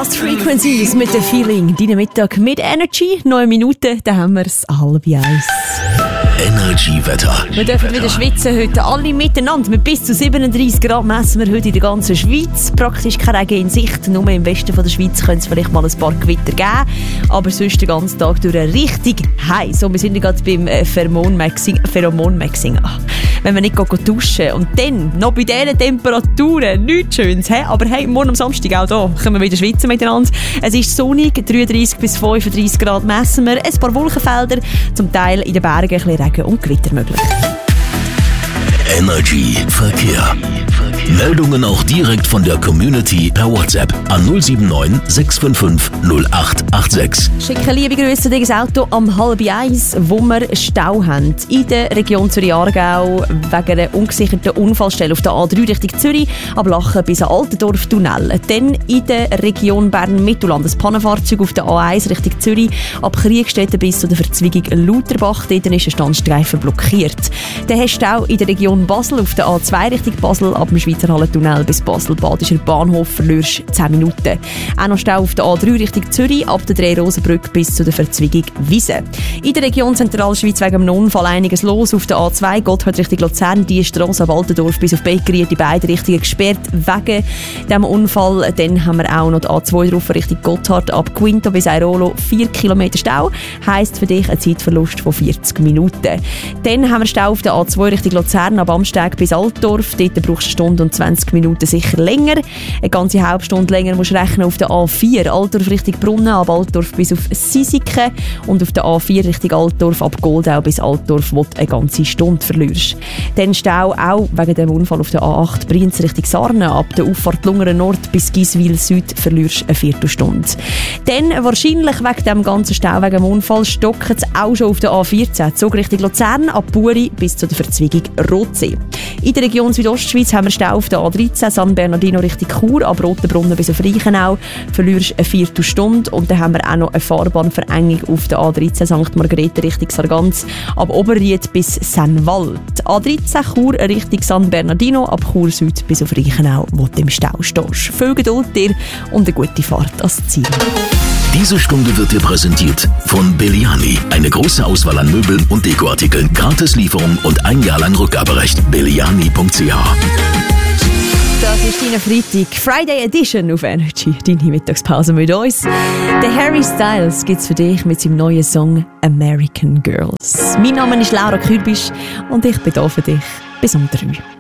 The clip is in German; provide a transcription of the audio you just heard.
Lost Frequencies mit dem Feeling. Deinen Mittag mit Energy. 9 Minuten, dann haben wir es 12:30. Energy-Wetter. Wir dürfen wieder schwitzen heute alle miteinander. Mit bis zu 37 Grad messen wir heute in der ganzen Schweiz. Praktisch kein Regen in Sicht. Nur im Westen von der Schweiz könnte es vielleicht mal ein paar Gewitter geben. Aber sonst den ganzen Tag durch richtig heiß. Und wir sind gerade beim Pheromonmaxing. Wenn wir nicht duschen und dann noch bei diesen Temperaturen nichts Schönes. Aber hey, morgen am Samstag auch da können wir wieder schwitzen miteinander. Es ist sonnig, 33 bis 35 Grad messen wir. Ein paar Wolkenfelder, zum Teil in den Bergen ein bisschen Regen und Gewitter möglich. Energy Verkehr. Meldungen auch direkt von der Community per WhatsApp an 079 655 0886. Schicke liebe Grüße gegen das Auto am 12:30, wo wir Stau haben. In der Region Zürich-Aargau wegen einer ungesicherten Unfallstelle auf der A3 Richtung Zürich, ab Lachen bis an Altendorf-Tunnel. Dann in der Region Bern-Mittelland ein Pannenfahrzeug auf der A1 Richtung Zürich, ab Kriegstetten bis zu der Verzweigung Lauterbach. Dort ist ein Standstreifen blockiert. Dann hast du auch in der Region Basel auf der A2 Richtung Basel, ab dem Schweizer Hallentunnel bis Basel-Badischer Bahnhof verlierst 10 Minuten. Auch noch Stau auf der A3 Richtung Zürich, ab der Drei-Rosenbrücke bis zu der Verzweigung Wiese. In der Region Zentralschweiz wegen einem Unfall einiges los. Auf der A2 Gotthard Richtung Luzern, die Strasse ab Altendorf bis auf Beckery, die beiden Richtungen gesperrt wegen diesem Unfall. Dann haben wir auch noch die A2 drauf Richtung Gotthard, ab Quinto bis Airolo 4 Kilometer Stau. Heisst für dich ein Zeitverlust von 40 Minuten. Dann haben wir Stau auf der A2 Richtung Luzern, ab Amsteg bis Altdorf. Dort brauchst du eine Stunde und 20 Minuten sicher länger. Eine ganze halbe Stunde länger musst du rechnen auf der A4 Altdorf Richtung Brunnen, ab Altdorf bis auf Sisiken, und auf der A4 Richtung Altdorf ab Goldau bis Altdorf, wo du eine ganze Stunde verlierst. Dann Stau auch wegen dem Unfall auf der A8 Brienz Richtung Sarnen, ab der Auffahrt Lungeren Nord bis Giswil Süd verlierst eine Viertelstunde. Dann wahrscheinlich wegen dem ganzen Stau wegen dem Unfall stockt es auch schon auf der A14 Zug Richtung Luzern, ab Buri bis zu der Verzweigung Rotsee. In der Region Südostschweiz haben wir Stau auf der A13 San Bernardino Richtung Chur, ab Rotenbrunnen bis auf Reichenau verlierst eine Viertelstunde. Und dann haben wir auch noch eine Fahrbahnverengung auf der A13 St. Margrethe Richtung Sargans, ab Oberried bis Sennwald. A13 Chur Richtung San Bernardino, ab Chur Süd bis auf Reichenau, wo du im Stau stehst. Viel Geduld dir und eine gute Fahrt ans Ziel. Diese Stunde wird dir präsentiert von Belliani. Eine große Auswahl an Möbeln und Dekoartikeln, Gratislieferung und 1 Jahr lang Rückgaberecht. Belliani.ch. Das ist deine Freitag Friday Edition auf Energy. Deine Mittagspause mit uns. Der Harry Styles gibt's für dich mit seinem neuen Song American Girls. Mein Name ist Laura Kürbisch und ich bin da für dich bis um 3.